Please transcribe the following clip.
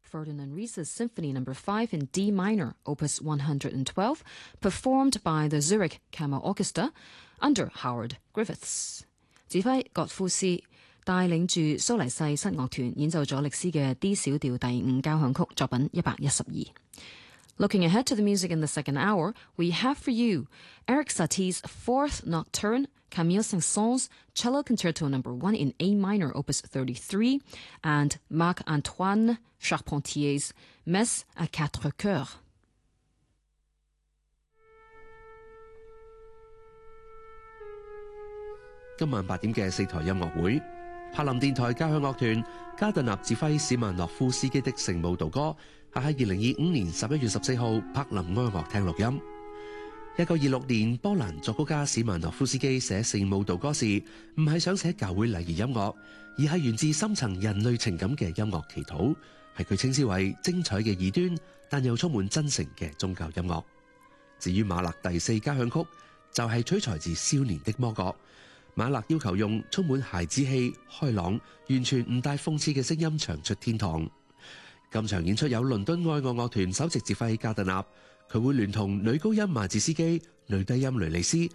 Ferdinand Ries's Symphony No. 5 in D minor, Opus 112, performed by the Zurich Kammer Orchestra under Howard Griffiths。指揮葛夫斯帶領住蘇黎世室樂團演奏咗力斯嘅 D 小調第5交響曲作品112。Looking ahead to the music in the second hour, we have for you Eric Satie's Fourth Nocturne, Camille Saint-Saëns' Cello Concerto No. 1 in A minor, Opus 33, and Marc-Antoine Charpentier's Messe à quatre chœurs。 今晚8點嘅4台音樂會，柏林電台交響樂團加特納指揮史曼諾夫斯基的聖母道歌，係喺2025年11月14號柏林愛樂廳錄音。1926年，波蘭作曲家史曼諾夫斯基寫聖母道歌時，唔係想寫教會禮儀音樂，而係源自深層人類情感嘅音樂祈禱，係佢稱之為精彩嘅異端，但又充滿真誠嘅宗教音樂。至於馬勒第4交響曲，就係取材自少年的魔國。馬勒要求用充滿孩子氣、開朗、完全唔帶諷刺嘅聲音唱出天堂。今場演出有倫敦愛樂樂團首席指揮加特納，佢會聯同女高音馬治斯基、女低音雷利斯